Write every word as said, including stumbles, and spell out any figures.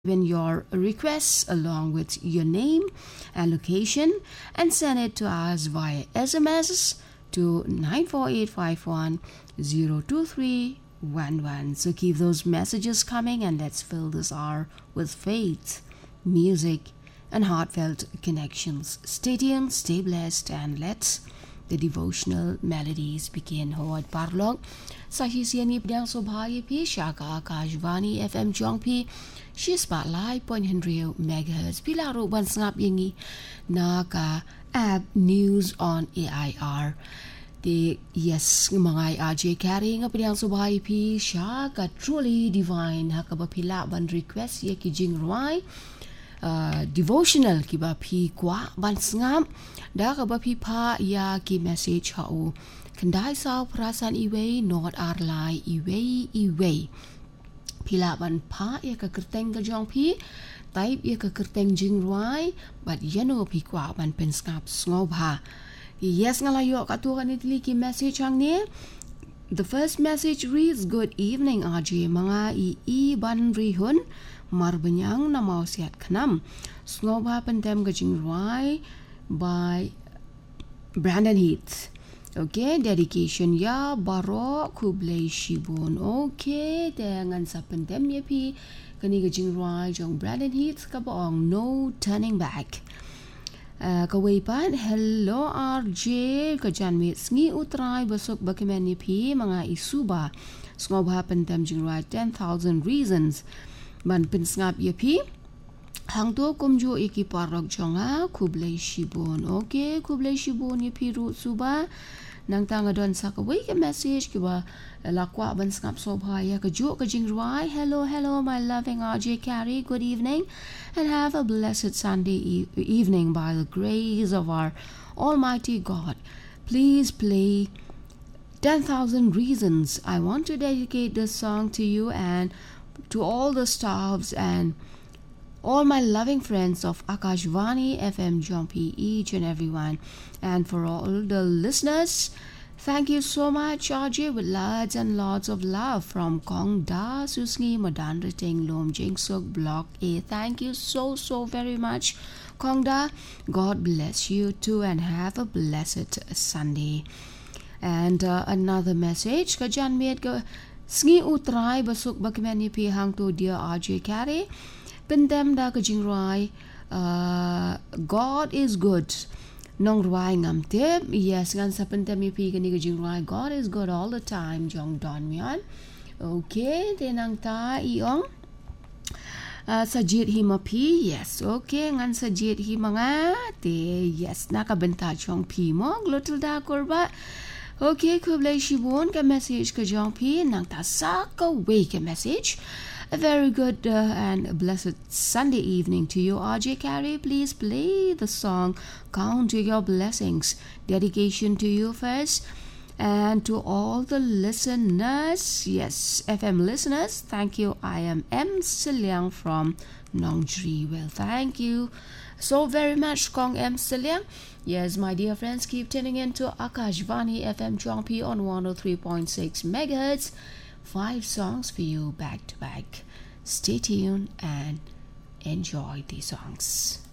in your requests along with your name and location and send it to us via S M S to nine four eight five one zero two three one one. So keep those messages coming and let's fill this hour with faith, music, and heartfelt connections. Stay tuned, stay blessed, and let's the devotional melodies begin. Howard Parlog sa hisiyani pidang sobhaye pi shaka Akashvani F M Jongpi she spotlight point hundred megahertz pilaro ban sngap yangi na ka app news on A I R. The yes mga R J carrying up pidang sobhaye pi shaka truly divine hakaba pila ban request ye ki jing ruai Uh, devotional ki ba phi kwa ban sngam da ka ba phi pha ya ki message ha o kandai saw prasan iway not ar lai iway iway phila ban pha ya ka kerteng ka jong phi type ya ka kerteng jing ruai but yano phi kwa ban pen skap sngo bha yes ngalayo ka tu kan itli ki message hang ne. The first message reads, good evening R J mga i i ban rihun marbanyang na mausiat kanam sngoba pandem gajing ruai by Brandon Heath. Okay, dedication ya baro kublai shibun. Okay, dengan sa pandem ya pi kani gajing ruai jong Brandon Heath ka baong no turning back. Uh, Kawaipan, hello R J kajanmit sngi utray basok bakiman ni pi mga isuba sngoba pandem jing ruai ten thousand reasons man pinsngap ye pi hang to kumjo iki parok jonga kublai shibon. Okay, kublai shibon ye pi ru suba nang tanga don sa ka wake message ki ba lakwa ban skap so bhaya ka jo ka jing ruai. Hello hello my loving R J Carey, good evening and have a blessed Sunday e- evening by the grace of our Almighty God. Please play ten thousand reasons. I want to dedicate this song to you and to all the staffs and all my loving friends of Akashvani F M Jompi, each and everyone, and for all the listeners. Thank you so much, R J, with lots and lots of love from Kong Da Susngi Madan Riting Lom Jingsuk Block A. Thank you so so very much, Kong Da. God bless you too and have a blessed Sunday. And uh, another message, Kajan made go Sngi utray basuk bakimani pi hang to dear R J Carey. Pendem da kajing ruai. Uh, God is good. Nong ruai ngam tip. Yes, ngan sa pendem pi kani kajing ruai. God is good all the time. Jong don mian. Okay, tenang ta iong. Uh, sajid hima pi. Yes, okay. Ngan sajid hima nga. Te yes, nakabenta chong pi mo. Glutul da korba. Okay, kublai shibun ka message ka jong pi nang ta sa ka wake message. A very good uh, and blessed Sunday evening to you, R J Carey. Please play the song Count to Your Blessings. Dedication to you first and to all the listeners. Yes, F M listeners. Thank you. I am M. Siliang from Nongjri. Well, thank you so very much, Kong M. Siliang. Yes, my dear friends, keep tuning in to Akashvani F M Jongpi on one oh three point six megahertz. Five songs for you back to back. Stay tuned and enjoy these songs.